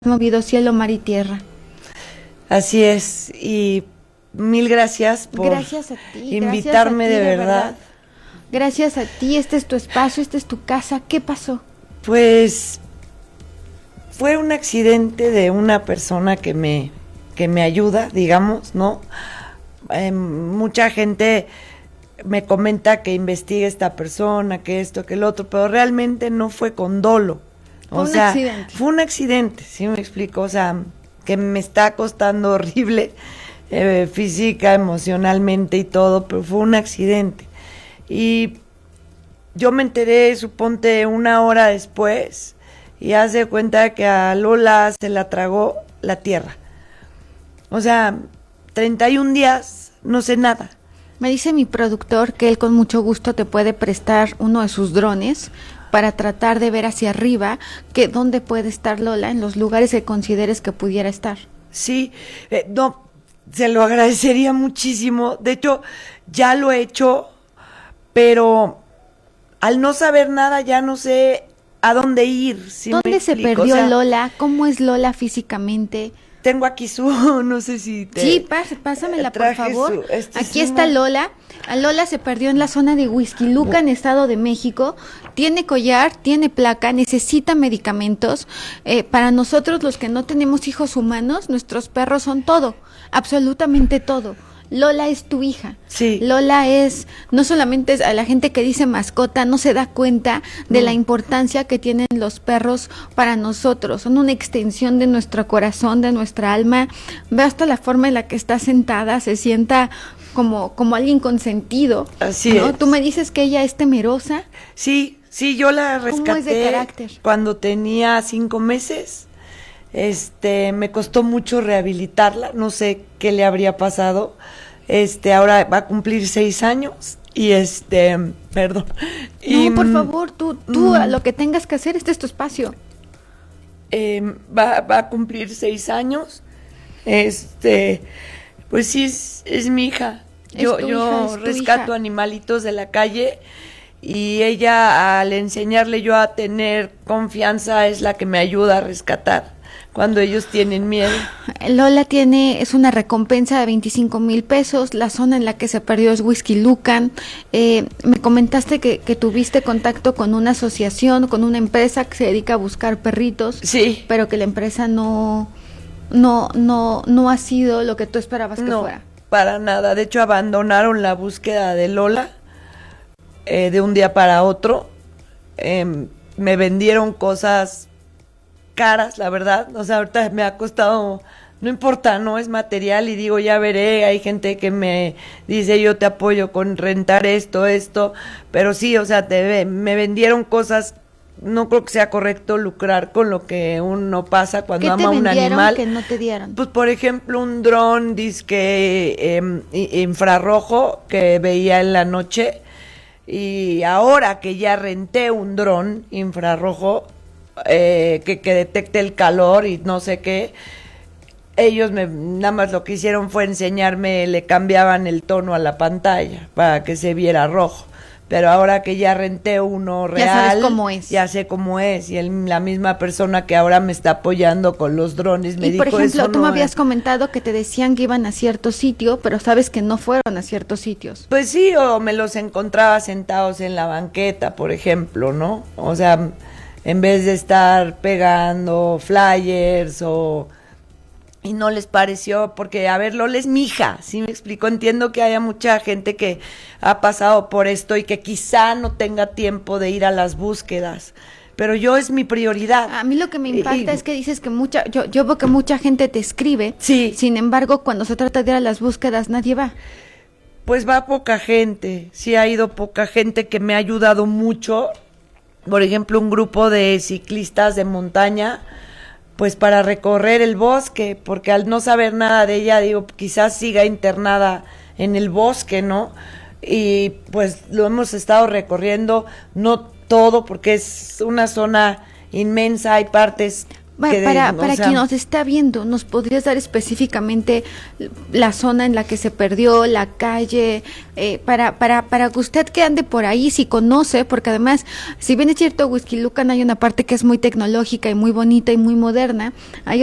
Movido cielo, mar y tierra. Así es, y mil gracias por Gracias a ti, invitarme, gracias a ti, de verdad. Gracias a ti, este es tu espacio, esta es tu casa. ¿Qué pasó? Pues fue un accidente de una persona que me ayuda, digamos, ¿no? Mucha gente me comenta que investigue esta persona, que esto, que el otro, pero realmente no fue con dolo. Fue un accidente. Fue un accidente, ¿sí me explico? O sea, que me está costando horrible, física, emocionalmente y todo, pero fue un accidente. Y yo me enteré, suponte, una hora después, y haz de cuenta que a Lola se la tragó la tierra. O sea, 31 días, no sé nada. Me dice mi productor que él con mucho gusto te puede prestar uno de sus drones para tratar de ver hacia arriba que dónde puede estar Lola en los lugares que consideres que pudiera estar. Sí, no, se lo agradecería muchísimo. De hecho, ya lo he hecho, pero al no saber nada ya no sé a dónde ir. ¿Sí ¿Dónde se perdió Lola? ¿Cómo es Lola físicamente? Tengo aquí no sé si te... Sí, pásamela, por favor. Aquí está Lola. A Lola se perdió en la zona de Huixquilucan, Estado de México. Tiene collar, tiene placa, necesita medicamentos. Para nosotros, los que no tenemos hijos humanos, nuestros perros son todo, absolutamente todo. Lola es tu hija. Sí. Lola es, no solamente es a la gente que dice mascota, no se da cuenta de la importancia que tienen los perros para nosotros. Son una extensión de nuestro corazón, de nuestra alma. Ve hasta la forma en la que está sentada, se sienta como alguien consentido. Así ¿no? es. Tú me dices que ella es temerosa. Sí, yo la rescaté. ¿Cómo es de carácter? Cuando tenía 5 meses. Me costó mucho rehabilitarla, no sé qué le habría pasado. Ahora va a cumplir 6 años y perdón. No, por favor, tú lo que tengas que hacer, este es tu espacio. Va a cumplir 6 años. Pues sí, es mi hija. Yo rescato animalitos de la calle y ella, al enseñarle yo a tener confianza, es la que me ayuda a rescatar cuando ellos tienen miedo. Lola es una recompensa de 25,000 pesos. La zona en la que se perdió es Huixquilucan. Me comentaste que tuviste contacto con una asociación, con una empresa que se dedica a buscar perritos. Sí. Pero que la empresa no ha sido lo que tú esperabas que fuera. No, para nada. De hecho, abandonaron la búsqueda de Lola de un día para otro. Me vendieron cosas caras, la verdad. O sea, ahorita me ha costado, no importa, no es material, y digo, ya veré. Hay gente que me dice, yo te apoyo con rentar esto, pero sí, o sea, me vendieron cosas. No creo que sea correcto lucrar con lo que uno pasa cuando ama a un animal. ¿Qué te vendieron que no te dieron? Pues, por ejemplo, un dron disque infrarrojo que veía en la noche, y ahora que ya renté un dron infrarrojo que detecte el calor y no sé qué, ellos nada más lo que hicieron fue enseñarme, le cambiaban el tono a la pantalla para que se viera rojo. Pero ahora que ya renté uno real, ya sabes cómo es. Ya sé cómo es. Y la misma persona que ahora me está apoyando con los drones me dijo, por ejemplo, eso tú no me habías es. comentado que te decían que iban a cierto sitio, pero sabes que no fueron a ciertos sitios. Pues sí, o me los encontraba sentados en la banqueta, por ejemplo, ¿no? O sea, en vez de estar pegando flyers y no les pareció, porque, a ver, Lola es mi hija, ¿sí me explico? Entiendo que haya mucha gente que ha pasado por esto y que quizá no tenga tiempo de ir a las búsquedas, pero yo es mi prioridad. A mí lo que me impacta es que dices que yo veo que mucha gente te escribe, sí. Sin embargo, cuando se trata de ir a las búsquedas, nadie va. Pues va poca gente, sí ha ido poca gente que me ha ayudado mucho. Por ejemplo, un grupo de ciclistas de montaña, pues para recorrer el bosque, porque al no saber nada de ella, digo, quizás siga internada en el bosque, ¿no? Y pues lo hemos estado recorriendo, no todo, porque es una zona inmensa, hay partes Para quien nos está viendo, ¿nos podrías dar específicamente la zona en la que se perdió, la calle, para que usted que ande por ahí, si conoce, porque además, si bien es cierto, Huixquilucan hay una parte que es muy tecnológica y muy bonita y muy moderna, hay